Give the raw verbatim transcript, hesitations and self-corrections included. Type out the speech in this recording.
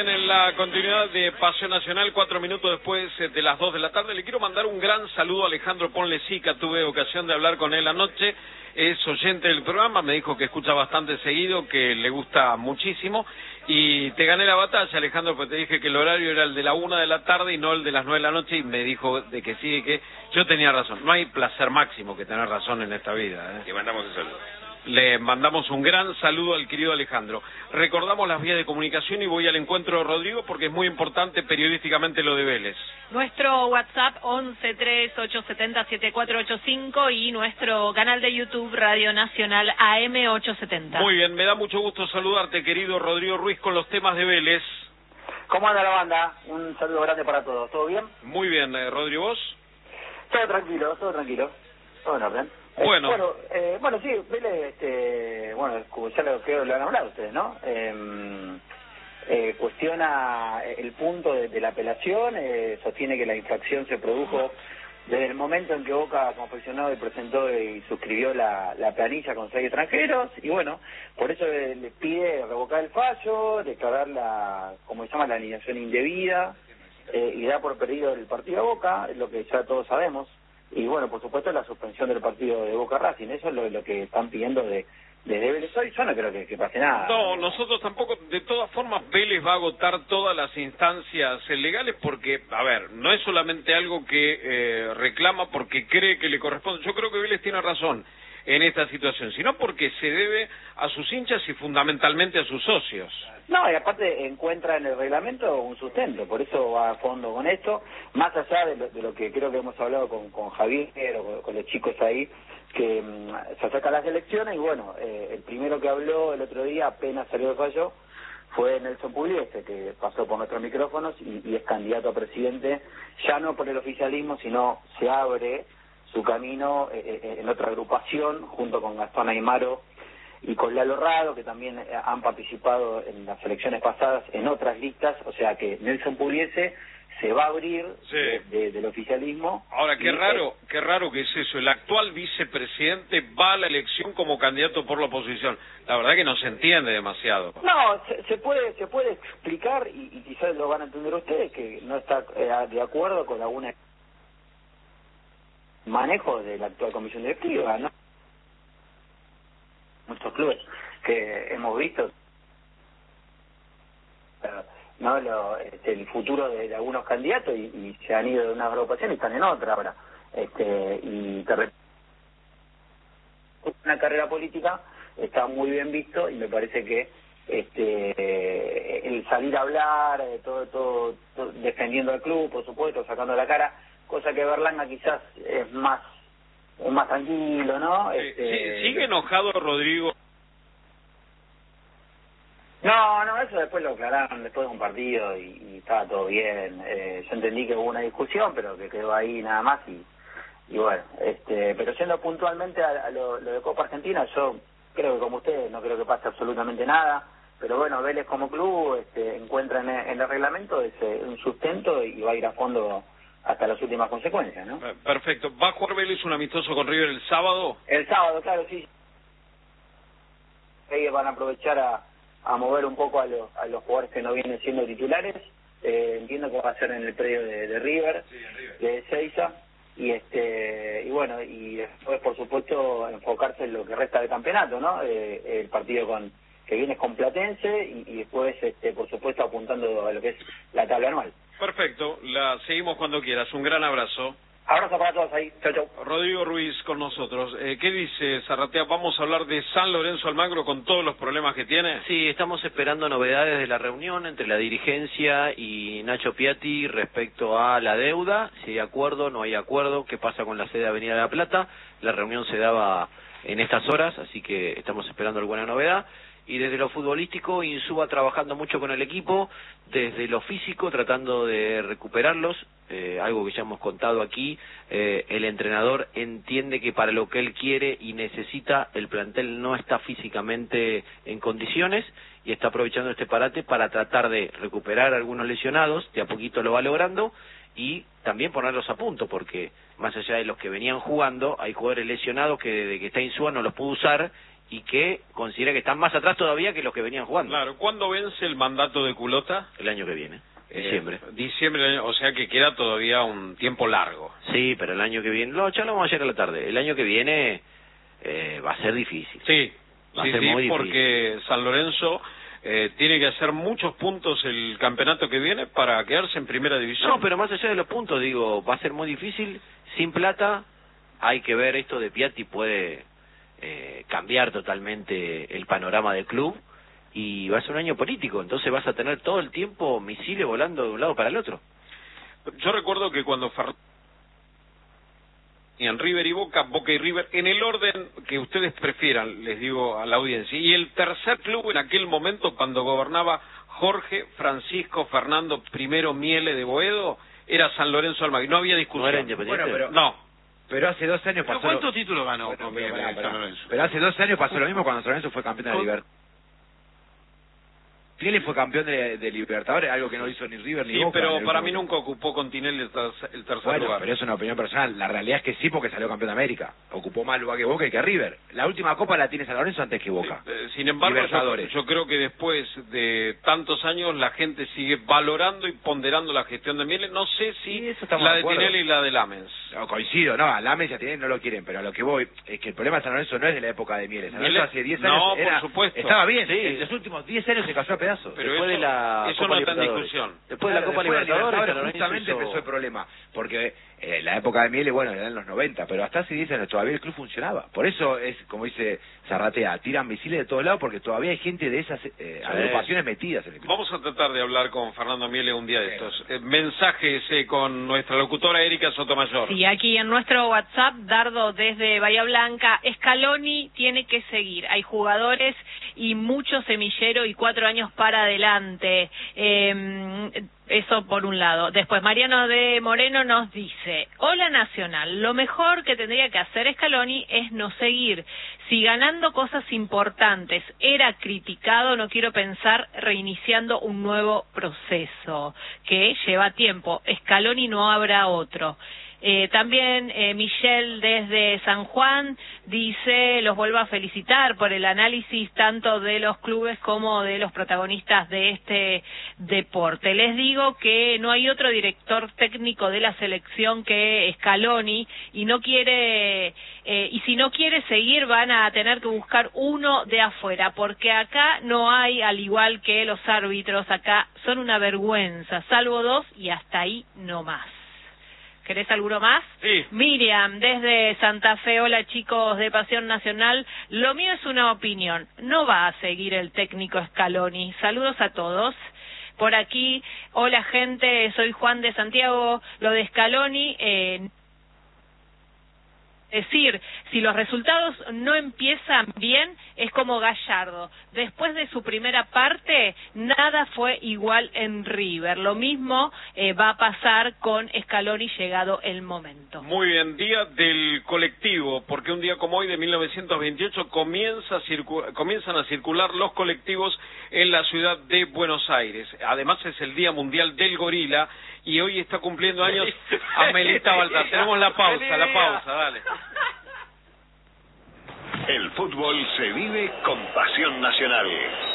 bien, en la continuidad de Paseo Nacional, cuatro minutos después de las dos de la tarde, le quiero mandar un gran saludo a Alejandro Ponlecica. Tuve ocasión de hablar con él anoche, es oyente del programa, me dijo que escucha bastante seguido, que le gusta muchísimo, y te gané la batalla, Alejandro, porque te dije que el horario era el de la una de la tarde y no el de las nueve de la noche, y me dijo de que sí, que yo tenía razón. No hay placer máximo que tener razón en esta vida, ¿eh? Le mandamos un saludo. Le mandamos un gran saludo al querido Alejandro. Recordamos las vías de comunicación y voy al encuentro de Rodrigo porque es muy importante periodísticamente lo de Vélez. Nuestro WhatsApp once tres ocho siete cero siete cuatro ocho cinco y nuestro canal de YouTube Radio Nacional A M ochocientos setenta. Muy bien, me da mucho gusto saludarte, querido Rodrigo Ruiz, con los temas de Vélez. ¿Cómo anda la banda? Un saludo grande para todos. ¿Todo bien? Muy bien, eh, Rodrigo, ¿vos? Todo tranquilo, todo tranquilo. Todo en orden. Bueno, eh, bueno, eh, bueno, sí, Vélez, este, bueno, como ya lo creo lo han hablado ustedes, ¿no? Eh, eh, cuestiona el punto de, de la apelación, eh, sostiene que la infracción se produjo desde el momento en que Boca confeccionó y presentó y suscribió la, la planilla con seis extranjeros, y bueno, por eso le, le pide revocar el fallo, declarar la, como se llama, la alineación indebida, eh, y da por perdido el partido a Boca, es lo que ya todos sabemos. Y bueno, por supuesto, la suspensión del partido de Boca Racing. Eso es lo, lo que están pidiendo de, desde Vélez hoy. Yo no creo que, que pase nada. No, nosotros tampoco. De todas formas, Vélez va a agotar todas las instancias legales porque, a ver, no es solamente algo que eh, reclama porque cree que le corresponde. Yo creo que Vélez tiene razón en esta situación, sino porque se debe a sus hinchas y fundamentalmente a sus socios. No, y aparte encuentra en el reglamento un sustento, por eso va a fondo con esto, más allá de lo, de lo que creo que hemos hablado con, con Javier o con, con los chicos ahí, que um, se acercan las elecciones y bueno, eh, el primero que habló el otro día, apenas salió el fallo, fue Nelson Pugliese, que pasó por nuestros micrófonos y, y es candidato a presidente, ya no por el oficialismo, sino se abre su camino eh, en otra agrupación, junto con Gastón Aymaro y con Lalo Rado, que también han participado en las elecciones pasadas en otras listas, o sea que Nelson Pugliese se va a abrir sí. de, de, del oficialismo. Ahora, qué y, raro, qué raro que es eso, el actual vicepresidente va a la elección como candidato por la oposición. La verdad que no se entiende demasiado. No, se, se puede se puede explicar, y, y quizás lo van a entender ustedes, que no está eh, de acuerdo con alguna manejo de la actual comisión directiva, ¿no? Muchos clubes que hemos visto, no lo, este, el futuro de, de algunos candidatos y, y se han ido de una agrupación y están en otra ahora, este, y te re... una carrera política está muy bien visto y me parece que este el salir a hablar, todo, todo, todo defendiendo al club, por supuesto, sacando la cara, cosa que Berlanga quizás es más es más tranquilo, ¿no? Sí, este... sí, ¿sigue enojado Rodrigo? No, no, eso después lo aclararon después de un partido y, y estaba todo bien. Eh, yo entendí que hubo una discusión, pero que quedó ahí nada más y, y bueno, este, pero yendo puntualmente a, a lo, lo de Copa Argentina, yo creo que como ustedes no creo que pase absolutamente nada, pero bueno, Vélez como club este, encuentra en el, en el reglamento ese, un sustento y va a ir a fondo hasta las últimas consecuencias, ¿no? Perfecto. ¿Va a jugar Vélez un amistoso con River el sábado? El sábado, claro, sí. Ellos van a aprovechar a, a mover un poco a los, a los jugadores que no vienen siendo titulares. Eh, entiendo que va a ser en el predio de, de River, sí, en River, de Ezeiza. Y este y bueno, y después, por supuesto, enfocarse en lo que resta del campeonato, ¿no? Eh, el partido con que viene es con Platense y, y después, este, por supuesto, apuntando a lo que es la tabla anual. Perfecto, la seguimos cuando quieras. Un gran abrazo. Abrazo para todos ahí. Chau, chau. Rodrigo Ruiz con nosotros. Eh, ¿Qué dice Zarratea? ¿Vamos a hablar de San Lorenzo Almagro con todos los problemas que tiene? Sí, estamos esperando novedades de la reunión entre la dirigencia y Nacho Piatti respecto a la deuda, si hay acuerdo, no hay acuerdo, qué pasa con la sede de Avenida de la Plata. La reunión se daba en estas horas, así que estamos esperando alguna novedad. Y desde lo futbolístico, Insúa trabajando mucho con el equipo, desde lo físico, tratando de recuperarlos, eh, algo que ya hemos contado aquí. Eh, el entrenador entiende que para lo que él quiere y necesita, el plantel no está físicamente en condiciones y está aprovechando este parate para tratar de recuperar a algunos lesionados, de a poquito lo va logrando, y también ponerlos a punto, porque más allá de los que venían jugando, hay jugadores lesionados que desde que está Insúa no los pudo usar, y que considera que están más atrás todavía que los que venían jugando. Claro, ¿cuándo vence el mandato de Culota? El año que viene, diciembre. Eh, diciembre, o sea que queda todavía un tiempo largo. Sí, pero el año que viene, lo charlamos ayer a la tarde, el año que viene eh, va a ser difícil. Sí, va sí, a ser sí, muy porque difícil. San Lorenzo eh, tiene que hacer muchos puntos el campeonato que viene para quedarse en primera división. No, pero más allá de los puntos, digo, va a ser muy difícil, sin plata, hay que ver esto de Piatti puede eh, cambiar totalmente el panorama del club, y va a ser un año político, entonces vas a tener todo el tiempo misiles volando de un lado para el otro. Yo recuerdo que cuando Fer... en River y Boca, Boca y River, en el orden que ustedes prefieran, les digo a la audiencia, y el tercer club en aquel momento cuando gobernaba Jorge Francisco Fernando I Miele de Boedo, era San Lorenzo Almagro, no había discusión. ¿No era Independiente? Bueno, pero- No. Pero hace dos años ¿Pero pasó... cuántos títulos ganó Bueno, con pero, Miele pará, en pará. San Lorenzo? Pero hace dos años pasó lo mismo cuando San Lorenzo fue campeón de la Con- Libertadores. Miele fue campeón de, de Libertadores, algo que no hizo ni River ni Sí, Boca. en pero el para último mí tiempo. nunca ocupó con Tinelli el tercer, el tercer Bueno, lugar. pero es una opinión personal. La realidad es que sí, porque salió campeón de América. Ocupó más lugar que Boca y que River. La última copa la tiene San Lorenzo antes que Boca. Eh, Sin embargo, yo, Libertadores. yo creo que después de tantos años la gente sigue valorando y ponderando la gestión de Miele. No sé si Sí, eso estamos la de de acuerdo. Tinelli y la de Lamens. No, coincido, no, a Lames y a Tinelli no lo quieren, pero a lo que voy es que el problema de San Lorenzo no es de la época de Miele. San Lorenzo Miele- hace diez no, años por era- supuesto. estaba bien. Sí. En los últimos diez años se cayó a pedazos. Pero después eso- de la eso Copa no está en Libertadores. discusión. Después de la Claro, Copa después de Libertadores, San Lorenzo justamente hizo- empezó el problema, porque eh, la época de Miele, bueno, era en los noventa, pero hasta hace diez años todavía el club funcionaba. Por eso es, como dice Zarratea, tiran misiles de todos lados porque todavía hay gente de esas eh, agrupaciones metidas en el club. Vamos a tratar de hablar con Fernando Miele un día de estos. Eh, mensajes eh, con nuestra locutora Erika Sotomayor. Sí, aquí en nuestro WhatsApp, Dardo desde Bahía Blanca, Scaloni tiene que seguir. Hay jugadores y mucho semillero y cuatro años para adelante. Eh, eso por un lado. Después, Mariano de Moreno nos dice, hola Nacional, lo mejor que tendría que hacer Scaloni es no seguir. Si ganando cosas importantes era criticado, no quiero pensar reiniciando un nuevo proceso que lleva tiempo. Scaloni no habrá otro. Eh, también eh, Michelle desde San Juan dice, los vuelvo a felicitar por el análisis tanto de los clubes como de los protagonistas de este deporte. Les digo que no hay otro director técnico de la selección que Scaloni y no quiere eh, y si no quiere seguir van a tener que buscar uno de afuera, porque acá no hay, al igual que los árbitros, acá son una vergüenza, salvo dos y hasta ahí no más. ¿Querés alguno más? Sí. Miriam, desde Santa Fe, hola chicos de Pasión Nacional, lo mío es una opinión, no va a seguir el técnico Scaloni, saludos a todos. Por aquí, hola gente, soy Juan de Santiago, lo de Scaloni, eh, decir, si los resultados no empiezan bien, es como Gallardo. Después de su primera parte, nada fue igual en River. Lo mismo eh, va a pasar con Scaloni llegado el momento. Muy bien, día del colectivo, porque un día como hoy de mil novecientos veintiocho comienza a circu- comienzan a circular los colectivos en la ciudad de Buenos Aires. Además es el Día Mundial del Gorila y hoy está cumpliendo años Amelita Baltar. Tenemos la pausa, la pausa, dale. El fútbol se vive con Pasión Nacional.